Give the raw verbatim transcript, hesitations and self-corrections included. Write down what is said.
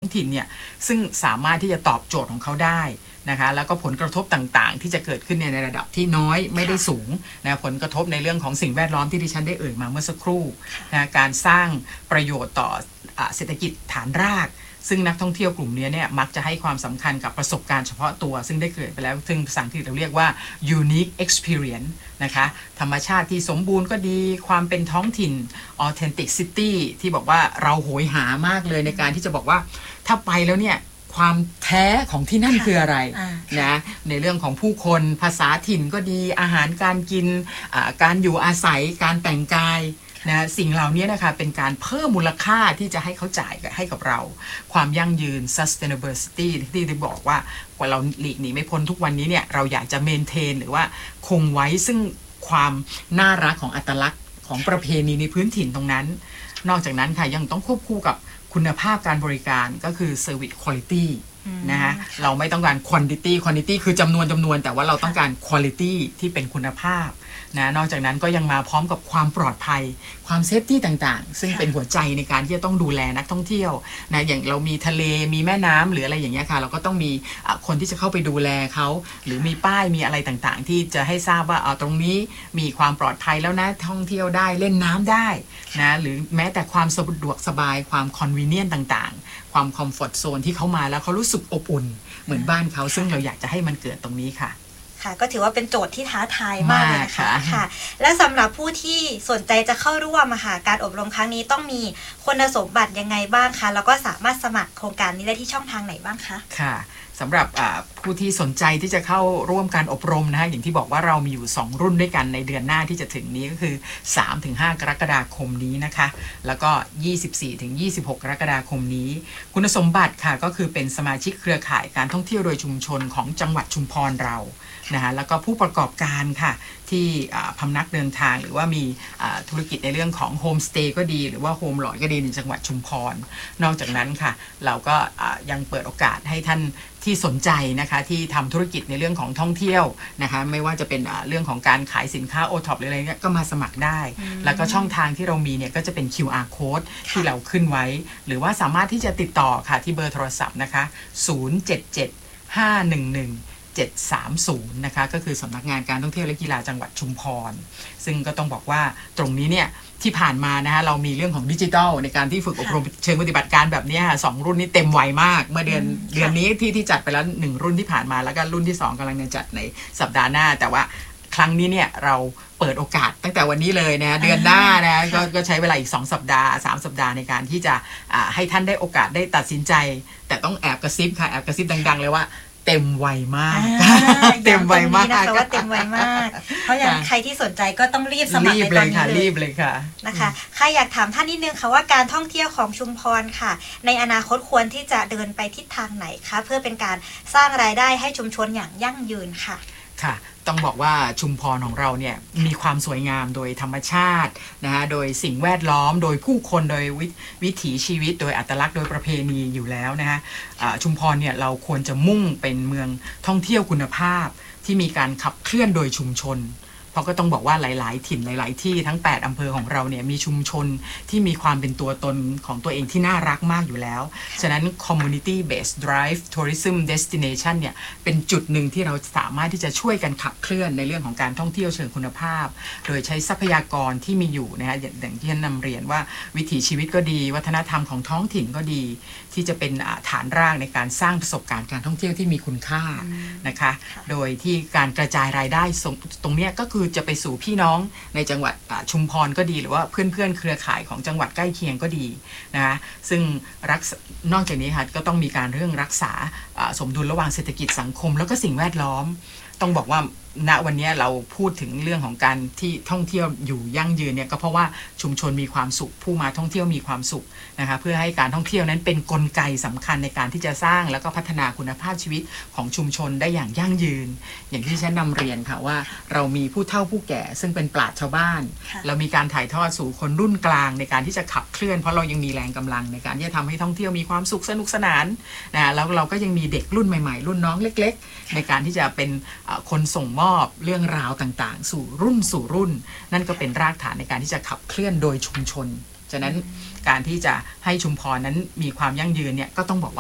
ถิ่นเนี่ยซึ่งสามารถที่จะตอบโจทย์ของเขาได้นะคะแล้วก็ผลกระทบต่างๆที่จะเกิดขึ้นในระดับที่น้อยไม่ได้สูงนะผลกระทบในเรื่องของสิ่งแวดล้อมที่ดิฉันได้เอ่ยมาเมื่อสักครู่นะการสร้างประโยชน์ต่อเศรษฐกิจฐานรากซึ่งนักท่องเที่ยวกลุ่มนี้เนี่ยมักจะให้ความสำคัญกับประสบการณ์เฉพาะตัวซึ่งได้เกิดไปแล้วซึ่งภาษาอังกฤษเราเรียกว่า unique experience นะคะธรรมชาติที่สมบูรณ์ก็ดีความเป็นท้องถิ่น authenticity ที่บอกว่าเราโหยหามากเลยในการที่จะบอกว่าถ้าไปแล้วเนี่ยความแท้ของที่นั่นคืออะไรนะในเรื่องของผู้คนภาษาถิ่นก็ดีอาหารการกินการอยู่อาศัยการแต่งกายนะสิ่งเหล่านี้นะคะเป็นการเพิ่มมูลค่าที่จะให้เขาจ่ายให้กับเราความยั่งยืน sustainability ที่ได้บอกว่าเราหลีกหนีไม่พ้นทุกวันนี้เนี่ยเราอยากจะ maintain หรือว่าคงไว้ซึ่งความน่ารักของอัตลักษณ์ของประเพณีในพื้นถิ่นตรงนั้นนอกจากนั้นค่ะยังต้องควบคู่กับคุณภาพการบริการก็คือ service quality นะฮะเราไม่ต้องการ quantity quantity คือจำนวนจำนวนแต่ว่าเราต้องการ quality ที่เป็นคุณภาพนะนอกจากนั้นก็ยังมาพร้อมกับความปลอดภัยความเซฟตี้ต่างๆซึ่งเป็นหัวใจในการที่จะต้องดูแลนักท่องเที่ยวนะอย่างเรามีทะเลมีแม่น้ำหรืออะไรอย่างเงี้ยค่ะเราก็ต้องมีคนที่จะเข้าไปดูแลเขาหรือมีป้ายมีอะไรต่างๆที่จะให้ทราบว่าเอาตรงนี้มีความปลอดภัยแล้วนะท่องเที่ยวได้เล่นน้ำได้นะหรือแม้แต่ความสะดวกสบายความคอนวีเนียนต่างๆความคอมฟอร์ตโซนที่เขามาแล้วเขารู้สึกอบอุ่นเหมือนบ้านเขาซึ่งเราอยากจะให้มันเกิดตรงนี้ค่ะค่ะก็ถือว่าเป็นโจทย์ที่ท้าทายมากเลยนะคะค่ะและสำหรับผู้ที่สนใจจะเข้าร่วมค่ะการอบรมครั้งนี้ต้องมีคุณสมบัติยังไงบ้างคะแล้วก็สามารถสมัครโครงการนี้ได้ที่ช่องทางไหนบ้างคะค่ะสำหรับผู้ที่สนใจที่จะเข้าร่วมการอบรมนะฮะอย่างที่บอกว่าเรามีอยู่สองรุ่นด้วยกันในเดือนหน้าที่จะถึงนี้ก็คือ สามถึงห้า กรกฎาคมนี้นะคะแล้วก็ ยี่สิบสี่ถึงยี่สิบหก กรกฎาคมนี้คุณสมบัติค่ะก็คือเป็นสมาชิกเครือข่ายการท่องเที่ยวโดยชุมชนของจังหวัดชุมพรเรานะคะแล้วก็ผู้ประกอบการค่ะที่พำนักเดินทางหรือว่ามีธุรกิจในเรื่องของโฮมสเตย์ก็ดีหรือว่าโฮมลอดก็ดีในจังหวัดชุมพรนอกจากนั้นค่ะเราก็ยังเปิดโอกาสให้ท่านที่สนใจนะคะที่ทำธุรกิจในเรื่องของท่องเที่ยวนะคะไม่ว่าจะเป็นเรื่องของการขายสินค้า โอ ท็อป หรืออะไรเงี้ยก็มาสมัครได้แล้วก็ช่องทางที่เรามีเนี่ยก็จะเป็น คิว อาร์ Code ที่เราขึ้นไว้หรือว่าสามารถที่จะติดต่อค่ะที่เบอร์โทรศัพท์นะคะศูนย์ เจ็ด เจ็ด ห้า หนึ่ง หนึ่ง เจ็ด สาม ศูนย์นะคะก็คือสำนักงานการท่องเที่ยวและกีฬาจังหวัดชุมพรซึ่งก็ต้องบอกว่าตรงนี้เนี่ยที่ผ่านมานะคะเรามีเรื่องของดิจิทัลในการที่ฝึกอบรมเชิงปฏิบัติการแบบนี้ค่ะสองรุ่นนี้เต็มวัยมากเมื่อเดือนเดือนนี้ที่ที่จัดไปแล้วหนึ่งรุ่นที่ผ่านมาแล้วก็รุ่นที่สองกำลังจะจัดในสัปดาห์หน้าแต่ว่าครั้งนี้เนี่ยเราเปิดโอกาสตั้งแต่วันนี้เลยนะเดือนหน้านะกก็ใช้เวลาอีกสองสัปดาห์สามสัปดาห์ในการที่จะให้ท่านได้โอกาสได้ตัดสินใจแต่ต้องแอบกระซิบค่ะแอบกระซิบดังๆเลยว่าเต็มวัยมากเต็มวัยมากนะคะว่าเต็มวัยมากเพราะอย่างใครที่สนใจก็ต้องรีบสมัครในตอนนี้เลยรีบเลยค่ะนะคะใครอยากถามท่านนิดนึงค่ะว่าการท่องเที่ยวของชุมพรค่ะในอนาคตควรที่จะเดินไปทิศทางไหนคะเพื่อเป็นการสร้างรายได้ให้ชุมชนอย่างยั่งยืนค่ะค่ะต้องบอกว่าชุมพรของเราเนี่ยมีความสวยงามโดยธรรมชาตินะฮะโดยสิ่งแวดล้อมโดยผู้คนโดยวิถีชีวิตโดยอัตลักษณ์โดยประเพณีอยู่แล้วนะฮะชุมพรเนี่ยเราควรจะมุ่งเป็นเมืองท่องเที่ยวคุณภาพที่มีการขับเคลื่อนโดยชุมชนเพราะก็ต้องบอกว่าหลายๆถิ่นหลายๆที่ทั้งแปดอำเภอของเราเนี่ยมีชุมชนที่มีความเป็นตัวตนของตัวเองที่น่ารักมากอยู่แล้วฉะนั้น community based drive tourism destination เนี่ยเป็นจุดหนึ่งที่เราสามารถที่จะช่วยกันขับเคลื่อนในเรื่องของการท่องเที่ยวเชิงคุณภาพโดยใช้ทรัพยากรที่มีอยู่นะฮะอย่างที่ท่านนำเรียนว่าวิถีชีวิตก็ดีวัฒนธรรมของท้องถิ่นก็ดีที่จะเป็นฐานรากในการสร้างประสบการณ์การท่องเที่ยวที่มีคุณค่านะคะโดยที่การกระจายรายได้ตรงนี้ก็คือจะไปสู่พี่น้องในจังหวัดชุมพรก็ดีหรือว่าเพื่อนๆเครือข่ายของจังหวัดใกล้เคียงก็ดีนะคะซึ่งรักนอกจากนี้ค่ะก็ต้องมีการเรื่องรักษาสมดุลระหว่างเศรษฐกิจสังคมแล้วก็สิ่งแวดล้อมต้องบอกว่าณวันนี้เราพูดถึงเรื่องของการที่ท่องเที่ยวอยู่ยั่งยืนเนี่ยก็เพราะว่าชุมชนมีความสุขผู้มาท่องเที่ยวมีความสุขนะคะเพื่อให้การท่องเที่ยวนั้นเป็นกลไกสำคัญในการที่จะสร้างแล้วก็พัฒนาคุณภาพชีวิตของชุมชนได้อย่างยั่งยืนอย่างที่ฉันนำเรียนค่ะว่าเรามีผู้เฒ่าผู้แก่ซึ่งเป็นปราชญ์ชาวบ้านเรามีการถ่ายทอดสู่คนรุ่นกลางในการที่จะขับเคลื่อนเพราะเรายังมีแรงกำลังในการที่จะทำให้ท่องเที่ยวมีความสุขสนุกสนานนะแล้วเราก็ยังมีเด็กรุ่นใหม่ๆรุ่นน้องเล็กๆในการที่จะเป็นคนส่งมอบเรื่องราวต่างๆสู่รุ่นสู่รุ่นนั่นก็เป็นรากฐานในการที่จะขับเคลื่อนโดยชุมชนฉะนั้นการที่จะให้ชุมพรนั้นมีความยั่งยืนเนี่ยก็ต้องบอกว่า